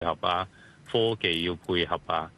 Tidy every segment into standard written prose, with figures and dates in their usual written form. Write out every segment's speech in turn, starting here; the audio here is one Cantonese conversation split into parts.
合啊，科技要配合啊，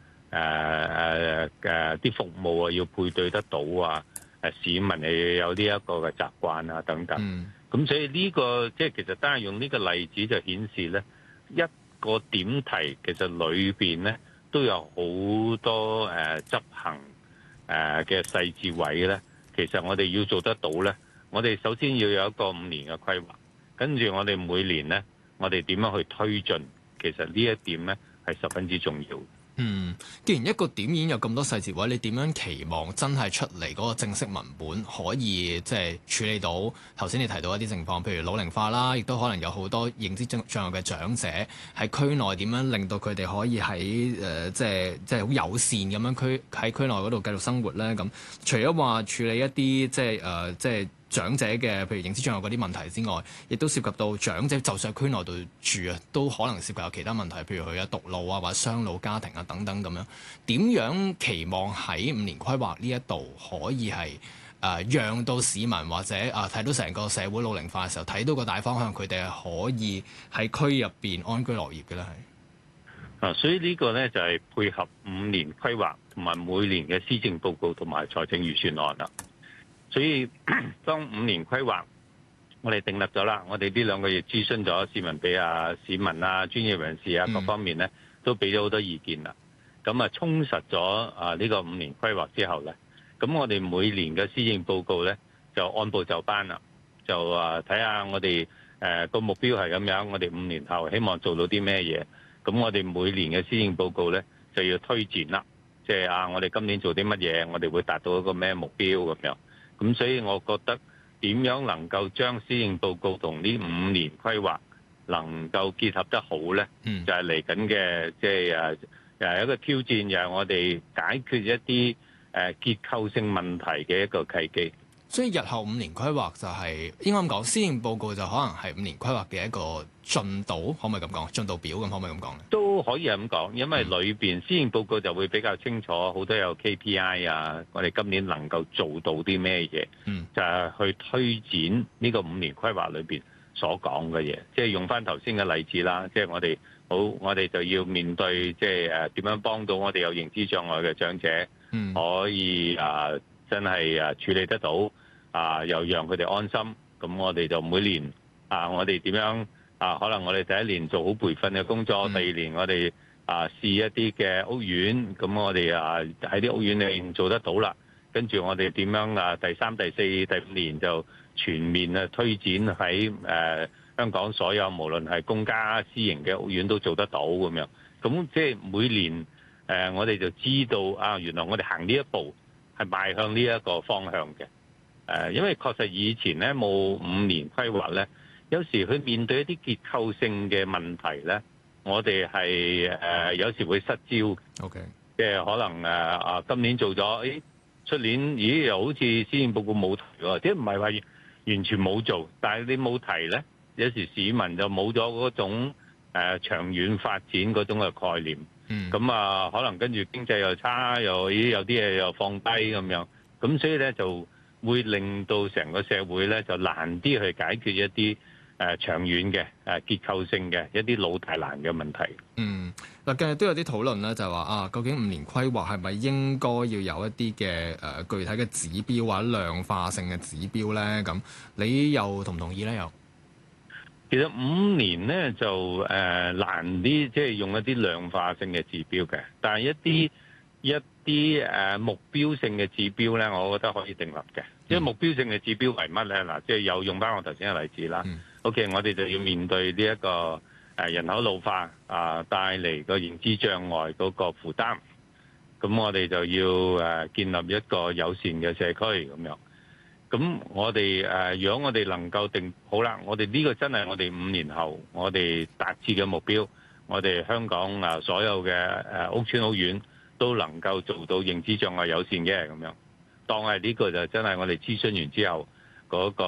啲服務啊要配對得到啊，市民係有呢一個嘅習慣啊等等。咁所以呢個即係其實單係用呢個例子就顯示咧，一個點題其實裏邊咧都有好多執行嘅細節位咧。其實我哋要做得到咧，我哋首先要有一個5年嘅規劃，跟住我哋每年咧，我哋點樣去推進？其實呢一點咧係十分之重要。 既然一個點已經有咁多細節位，你點樣期望真係出嚟嗰個正式文本可以即係處理到頭先你提到一啲情況，譬如老齡化啦，亦都可能有好多認知障礙嘅長者喺區內點樣令到佢哋可以喺即係好友善咁樣喺區內嗰度繼續生活咧？咁除咗話處理一啲即係長者嘅譬如認知障礙嗰啲問題之外，亦都涉及到長者就算喺區內度住啊，都可能涉及有其他問題，譬如佢有獨老啊或者雙老家庭啊等等咁樣。點樣期望喺5年規劃呢一度可以係讓到市民或者睇到成個社會老齡化嘅時候，睇到個大方向，佢哋係可以喺區入邊安居樂業嘅咧？係所以呢個咧就係配合5年規劃同埋每年嘅施政報告同埋財政預算案啦。所以當5年規劃我哋訂立咗啦，我哋呢2個月諮詢咗市民，俾市民啊、專業人士啊各方面咧都俾咗好多意見啦。咁啊充實咗呢個5年規劃之後咧，咁我哋每年嘅施政報告咧就按部就班啦，就睇下我哋個目標係咁樣，我哋5年後希望做到啲咩嘢。咁我哋每年嘅施政報告咧就要推薦啦，即係我哋今年做啲乜嘢，我哋會達到一個咩目標咁樣。咁所以我覺得點樣能夠將施政報告同呢5年規劃能夠結合得好咧，就係嚟緊嘅即係又係一個挑戰，又係我哋解決一啲結構性問題嘅一個契機。 所以日後5年規劃就係應該咁講，施政報告就可能係5年規劃嘅一個進度，可唔可以咁講？進度表咁可唔可以咁講咧？ 都可以係咁講，因為裏邊施政報告就會比較清楚，好多有 KPI 啊，我哋今年能夠做到啲咩嘢，就係去推展呢個5年規劃裏邊所講嘅嘢。即係用翻頭先嘅例子啦，即係我哋就要面對即係點樣幫到我哋有認知障礙嘅長者，可以真係處理得到。又讓佢哋安心，咁我哋就每年我哋點樣可能我哋第一年做好培訓嘅工作，第二年我哋試一啲嘅屋苑，咁我哋喺啲屋苑裏面做得到啦，跟住我哋點樣第3、第4、第5年就全面推展喺香港所有無論係公家私營嘅屋苑都做得到咁樣，咁即係每年我哋就知道原來我哋行呢一步係邁向呢一個方向嘅。因為確實以前咧冇5年規劃咧，有時佢面對一啲結構性嘅問題咧，我哋係有時會失焦。 OK， 即係可能今年做咗，出年又好似施政報告冇提喎，即係唔係話完全冇做，但係你冇提咧，有時市民就冇咗嗰種長遠發展嗰種嘅概念。咁可能跟住經濟又差，有啲嘢又放低咁樣，咁所以咧就會令到成個社會咧就難啲去解決一啲長遠嘅結構性嘅一啲老大難嘅問題。 嗱，近日都有啲討論咧，就係話究竟5年規劃係咪應該要有一啲嘅具體嘅指標或者量化性嘅指標咧？咁你又同唔同意咧？又其實5年咧就難啲，即係用一啲量化性嘅指標嘅，但係一啲目標性嘅指標咧，我覺得可以訂立嘅。即係目標性嘅指標為乜咧？嗱，即係又用翻我頭先嘅例子啦。OK， 我哋就要面對呢一個人口老化帶嚟個認知障礙嗰個負擔。咁我哋就要建立一個友善嘅社區咁樣。咁我哋如果我哋能夠定好啦，我哋呢個真係我哋5年後我哋達至嘅目標，我哋香港所有嘅屋邨屋苑都能夠做到認知障礙友善嘅咁樣。當係呢個就真係我哋諮詢完之後嗰個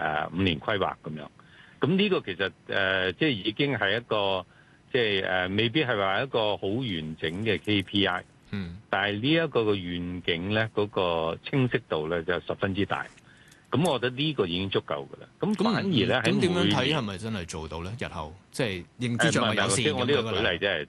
5年規劃咁樣。咁呢個其實即係已經係一個即係未必係話一個好完整嘅 KPI。但係呢一個嘅願景咧，嗰個清晰度咧就十分之大。 咁我覺得呢個已經足夠㗎啦。咁反而咧喺咁點樣睇係咪真係做到咧？日後即係認知障礙有線咁樣我呢個舉例即係